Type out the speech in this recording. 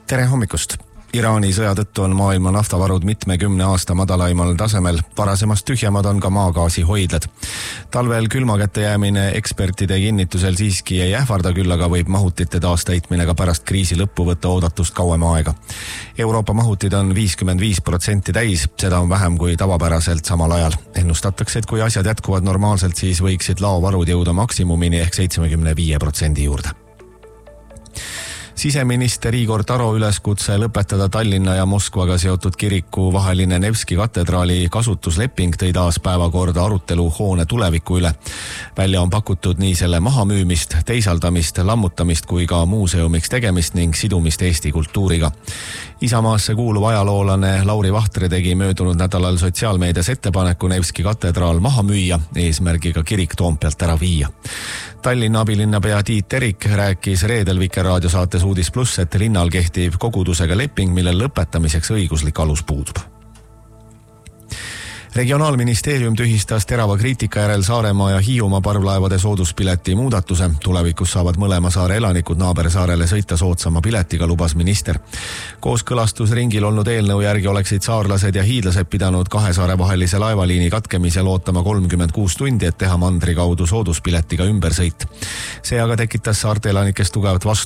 Tere hommikust! Iraani sõja tõttu on maailma naftavarud 10 aasta madalaimal tasemel, varasemast tühjemad on ka maagaasi hoidlad. Talvel külma kätte jäämine ekspertide kinnitusel siiski ei ähvarda, küll aga võib mahutite taastäitmine ka pärast kriisi lõppu võtta oodatust kauem aega. Euroopa mahutid on 55% täis, seda on vähem kui tavapäraselt samal ajal. Ennustatakse, et kui asjad jätkuvad normaalselt, siis võiksid laovarud jõuda maksimumini ehk 75% juurde. Siseminister Igor Taro üleskutse lõpetada Tallinna ja Moskvaga seotud kiriku vaheline Nevski katedraali kasutusleping tõi taas päevakorda arutelu hoone tuleviku üle. Välja on pakutud nii selle mahamüümist, teisaldamist, lammutamist kui ka muuseumiks tegemist ning sidumist Eesti kultuuriga. Isamaasse kuuluv ajaloolane Lauri Vahtre tegi möödunud nädalal sotsiaalmeedias ettepaneku Nevski katedraal maha müüa, eesmärgiga kirik Toompealt ära viia. Tallinna abilinnapea Tiit Terik rääkis reedel Vikerraadio saates Uudis Plus, et linnal kehtib kogudusega leping, mille lõpetamiseks õiguslik alus puudub. Regionaalministeerium tühistas terava kriitika järel Saaremaa ja Hiiumaa parvlaevade sooduspileti muudatuse. Tulevikus saavad mõlema saare elanikud naabersaarele sõita soodsama piletiga, lubas minister. Kooskõlastusringil olnud eelnõu järgi oleksid saarlased ja hiidlased pidanud 2 saare vahelise laevaliini katkemisel ootama 36 tundi, et teha mandri kaudu sooduspiletiga ümbersõit. See aga tekitas saarte elanikest tugevat